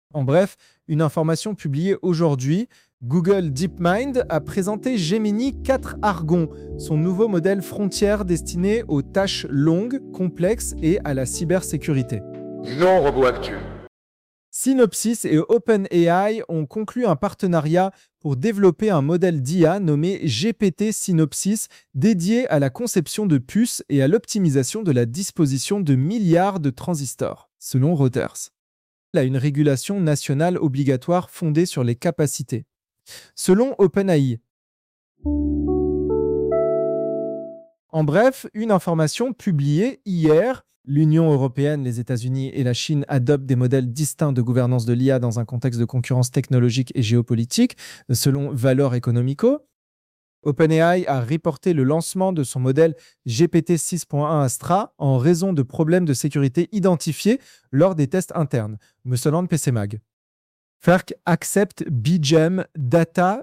En bref, une information publiée aujourd'hui, Google DeepMind a présenté Gemini 4 Argon, son nouveau modèle frontière destiné aux tâches longues, complexes et à la cybersécurité. Non, robot actu. Synopsys et OpenAI ont conclu un partenariat pour développer un modèle d'IA nommé GPT Synopsys dédié à la conception de puces et à l'optimisation de la disposition de milliards de transistors, selon Reuters. Il a une régulation nationale obligatoire fondée sur les capacités. Selon OpenAI. En bref, une information publiée hier. L'Union européenne, les États-Unis et la Chine adoptent des modèles distincts de gouvernance de l'IA dans un contexte de concurrence technologique et géopolitique, selon Valor Economico. OpenAI a reporté le lancement de son modèle GPT 6.1 Astra en raison de problèmes de sécurité identifiés lors des tests internes, me selon PCMag. Fark accepte BGEM Data